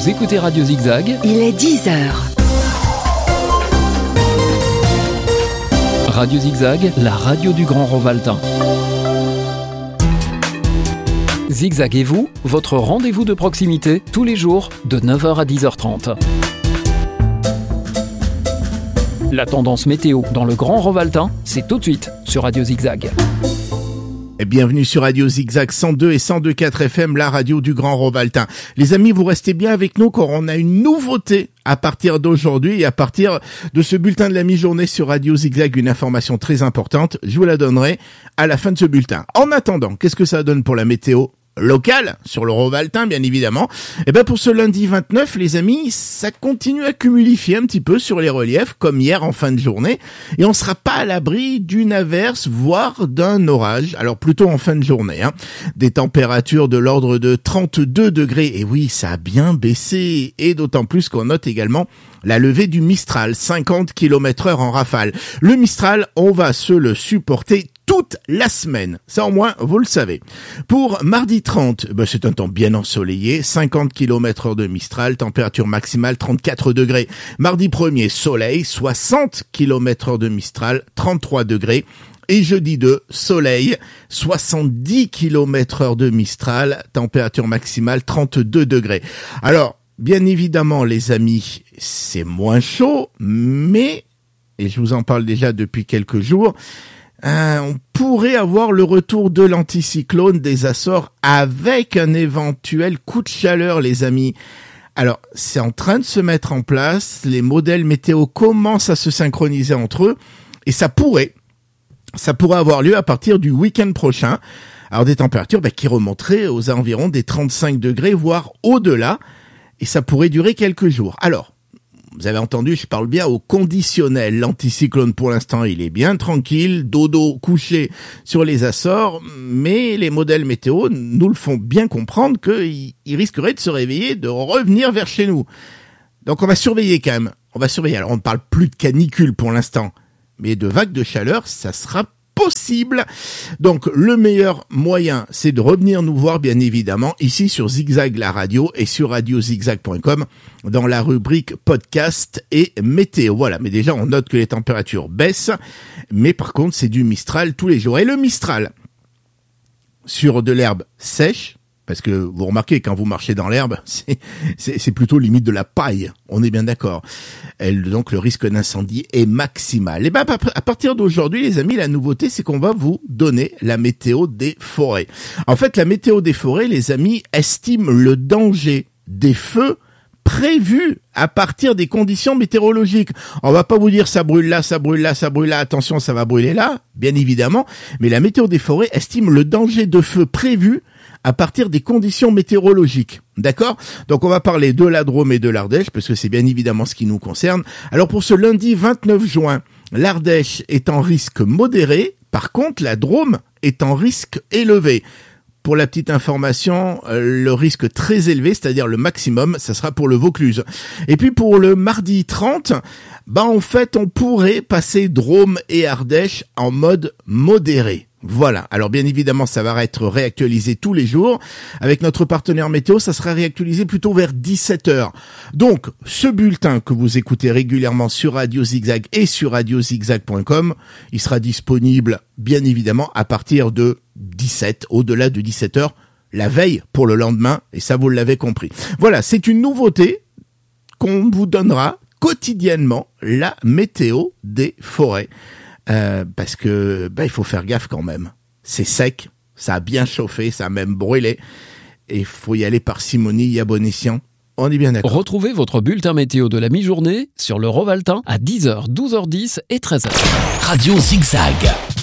Vous écoutez Radio Zigzag. Il est 10h. Radio Zigzag, la radio du Grand Rovaltain. Zigzag et vous, votre rendez-vous de proximité, tous les jours, de 9h à 10h30. La tendance météo dans le Grand Rovaltain, c'est tout de suite sur Radio Zigzag. Et bienvenue sur Radio Zigzag 102 et 102.4 FM, la radio du Grand Rovaltain. Les amis, vous restez bien avec nous car on a une nouveauté à partir d'aujourd'hui et à partir de ce bulletin de la mi-journée sur Radio Zigzag, une information très importante. Je vous la donnerai à la fin de ce bulletin. En attendant, qu'est-ce que ça donne pour la météo locale sur le Rovaltain, bien évidemment? Et ben pour ce lundi 29, les amis, ça continue à cumulifier un petit peu sur les reliefs, comme hier en fin de journée, et on sera pas à l'abri d'une averse, voire d'un orage. Alors plutôt en fin de journée, Des températures de l'ordre de 32 degrés. Et oui, ça a bien baissé, et d'autant plus qu'on note également la levée du Mistral, 50 km/h en rafale. Le Mistral, on va se le supporter toute la semaine. Ça au moins, vous le savez. Pour mardi 30, c'est un temps bien ensoleillé, 50 km/h de Mistral, température maximale 34 degrés. Mardi 1er, soleil, 60 km/h de Mistral, 33 degrés. Et jeudi 2, soleil, 70 km/h de Mistral, température maximale 32 degrés. Alors, bien évidemment, les amis, c'est moins chaud, mais, et je vous en parle déjà depuis quelques jours, on pourrait avoir le retour de l'anticyclone des Açores avec un éventuel coup de chaleur, les amis. Alors, c'est en train de se mettre en place, les modèles météo commencent à se synchroniser entre eux, et ça pourrait avoir lieu à partir du week-end prochain. Alors, des températures qui remonteraient aux environs des 35 degrés, voire au-delà, et ça pourrait durer quelques jours. Alors, vous avez entendu, je parle bien au conditionnel. L'anticyclone, pour l'instant, il est bien tranquille, dodo couché sur les Açores, mais les modèles météo nous le font bien comprendre qu'il risquerait de se réveiller, de revenir vers chez nous. Donc on va surveiller quand même. On va surveiller. Alors on ne parle plus de canicule pour l'instant, mais de vagues de chaleur, ça sera possible. Donc le meilleur moyen, c'est de revenir nous voir, bien évidemment, ici sur Zigzag la radio et sur radiozigzag.com dans la rubrique podcast et météo. Voilà, mais déjà on note que les températures baissent, mais par contre c'est du Mistral tous les jours. Et le Mistral sur de l'herbe sèche, parce que vous remarquez, quand vous marchez dans l'herbe, c'est plutôt limite de la paille. On est bien d'accord. Donc, le risque d'incendie est maximal. Et à partir d'aujourd'hui, les amis, la nouveauté, c'est qu'on va vous donner la météo des forêts. En fait, la météo des forêts, les amis, estime le danger des feux prévus à partir des conditions météorologiques. On va pas vous dire ça brûle là, ça brûle là, ça brûle là, attention, ça va brûler là, bien évidemment. Mais la météo des forêts estime le danger de feu prévu à partir des conditions météorologiques. D'accord? Donc on va parler de la Drôme et de l'Ardèche, parce que c'est bien évidemment ce qui nous concerne. Alors pour ce lundi 29 juin, l'Ardèche est en risque modéré, par contre la Drôme est en risque élevé. Pour la petite information, le risque très élevé, c'est-à-dire le maximum, ça sera pour le Vaucluse. Et puis pour le mardi 30, en fait on pourrait passer Drôme et Ardèche en mode modéré. Voilà. Alors bien évidemment, ça va être réactualisé tous les jours. Avec notre partenaire météo, ça sera réactualisé plutôt vers 17h. Donc, ce bulletin que vous écoutez régulièrement sur Radio Zigzag et sur radiozigzag.com, il sera disponible bien évidemment à partir de 17, au-delà de 17h, la veille pour le lendemain, et ça vous l'avez compris. Voilà, c'est une nouveauté qu'on vous donnera quotidiennement, la météo des forêts. Parce que il faut faire gaffe quand même. C'est sec, ça a bien chauffé, ça a même brûlé, et il faut y aller parcimonie et à bon escient. On est bien d'accord. Retrouvez votre bulletin météo de la mi-journée sur le Rovaltain à 10h, 12h10 et 13h. Radio Zigzag.